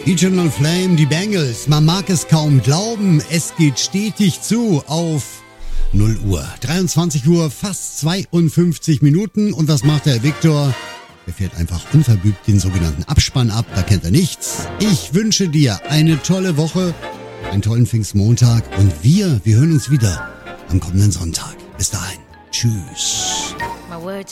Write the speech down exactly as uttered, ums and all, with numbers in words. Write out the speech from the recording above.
Eternal Flame, die Bangles. Man mag es kaum glauben, es geht stetig zu auf null Uhr. dreiundzwanzig Uhr, fast zweiundfünfzig Minuten. Und was macht der Viktor? Er fährt einfach unverblümt den sogenannten Abspann ab. Da kennt er nichts. Ich wünsche dir eine tolle Woche, einen tollen Pfingstmontag. Und wir, wir hören uns wieder am kommenden Sonntag. Bis dahin. Tschüss.